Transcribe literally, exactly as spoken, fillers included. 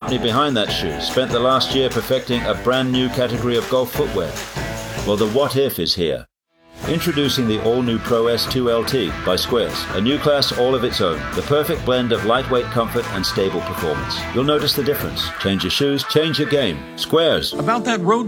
company behind that shoe spent the last year perfecting a brand new category of golf footwear. Well, the what if is here. Introducing the all-new Pro S two L T by Squares, a new class all of its own. The perfect blend of lightweight comfort and stable performance. You'll notice the difference. Change your shoes, change your game. Squares. About that road